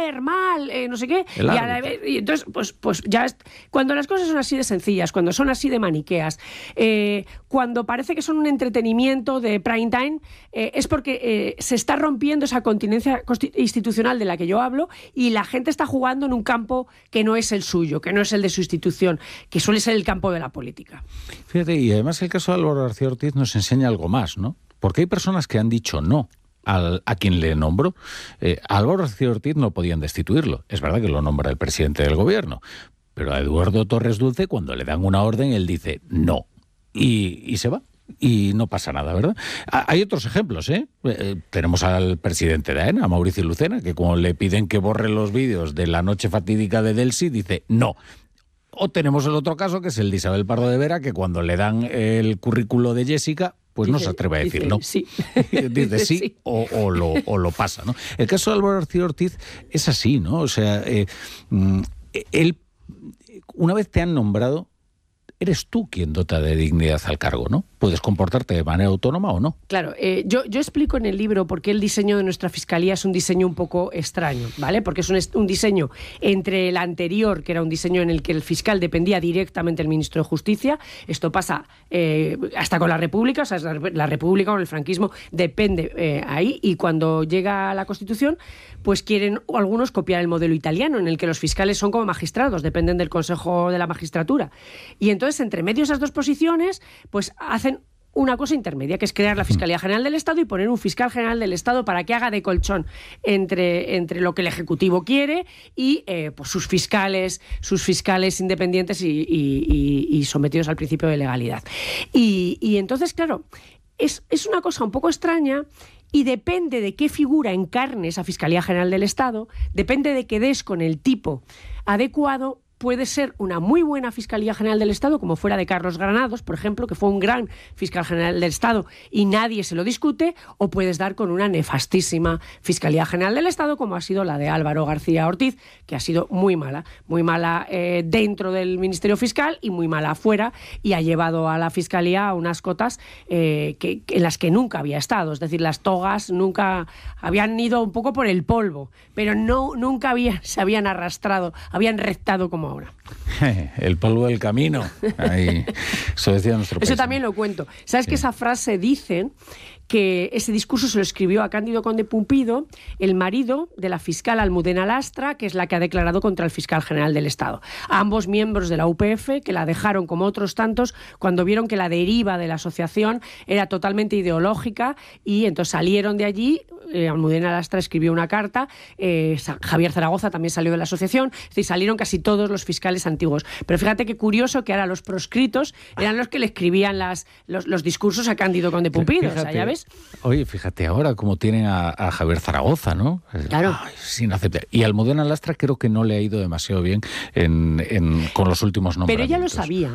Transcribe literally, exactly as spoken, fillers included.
ver, mal, eh, no sé qué. Y, a la vez, y entonces, pues, pues ya, es, cuando las cosas son así de sencillas, cuando son así de maniqueas, eh, cuando parece que son un entretenimiento de prime time, eh, es porque eh, se está rompiendo esa continencia institucional de la que yo hablo y la gente está jugando en un campo que no es el suyo, que no es el de su institución, que suele ser el campo de la política. Fíjate, y además el caso de Álvaro García Ortiz nos enseña algo más, ¿no? Porque hay personas que han dicho no al, a quien le nombró. Eh, a Álvaro García Ortiz no podían destituirlo. Es verdad que lo nombra el presidente del gobierno, pero a Eduardo Torres Dulce, cuando le dan una orden, él dice no. Y, y se va. Y no pasa nada, ¿verdad? Hay otros ejemplos, ¿eh? eh tenemos al presidente de AENA, a Mauricio Lucena, que cuando le piden que borre los vídeos de la noche fatídica de Delsi, dice no. O tenemos el otro caso, que es el de Isabel Pardo de Vera, que cuando le dan el currículo de Jessica, pues dice, no se atreve a decir dice, no. Sí. Dice sí, sí. O, o, lo, o lo pasa, ¿no? El caso de Álvaro García Ortiz es así, ¿no? O sea, eh, él, una vez te han nombrado, eres tú quien dota de dignidad al cargo, ¿no? Puedes comportarte de manera autónoma o no. Claro, eh, yo, yo explico en el libro por qué el diseño de nuestra Fiscalía es un diseño un poco extraño, ¿vale? Porque es un, un diseño entre el anterior, que era un diseño en el que el fiscal dependía directamente del ministro de Justicia. Esto pasa eh, hasta con la República, o sea, la República con el franquismo depende eh, ahí, y cuando llega la Constitución, pues quieren algunos copiar el modelo italiano, en el que los fiscales son como magistrados, dependen del Consejo de la Magistratura. Y entonces, entre medio de esas dos posiciones, pues hacen una cosa intermedia, que es crear la Fiscalía General del Estado y poner un fiscal general del Estado para que haga de colchón entre, entre lo que el Ejecutivo quiere y eh, pues sus fiscales, sus fiscales independientes y, y, y, y sometidos al principio de legalidad. Y, y entonces, claro, es, es una cosa un poco extraña. Y depende de qué figura encarne esa Fiscalía General del Estado, depende de que des con el tipo adecuado, puede ser una muy buena Fiscalía General del Estado, como fuera de Carlos Granados, por ejemplo, que fue un gran fiscal general del Estado y nadie se lo discute, o puedes dar con una nefastísima Fiscalía General del Estado, como ha sido la de Álvaro García Ortiz, que ha sido muy mala, muy mala eh, dentro del Ministerio Fiscal y muy mala afuera, y ha llevado a la Fiscalía a unas cotas eh, que, en las que nunca había estado. Es decir, las togas nunca habían ido un poco por el polvo, pero no, nunca habían, se habían arrastrado, habían rectado como ahora. El polvo del camino. Ahí. Eso decía nuestro país. Eso también lo cuento. ¿Sabes sí. que esa frase dicen que ese discurso se lo escribió a Cándido Conde Pumpido, el marido de la fiscal Almudena Lastra, que es la que ha declarado contra el fiscal general del Estado? Ambos miembros de la U P F, que la dejaron como otros tantos cuando vieron que la deriva de la asociación era totalmente ideológica, y entonces salieron de allí. Eh, Almudena Lastra escribió una carta, eh, Javier Zaragoza también salió de la asociación, es decir, salieron casi todos los fiscales antiguos. Pero fíjate qué curioso que ahora los proscritos eran los que le escribían las, los, los discursos a Cándido Conde Pumpido. Fíjate, o sea, ¿ya ves? Oye, fíjate ahora cómo tienen a, a Javier Zaragoza, ¿no? Claro. Ay, sin aceptar. Y Almudena Lastra creo que no le ha ido demasiado bien en, en, con los últimos nombramientos. Pero ella lo sabía.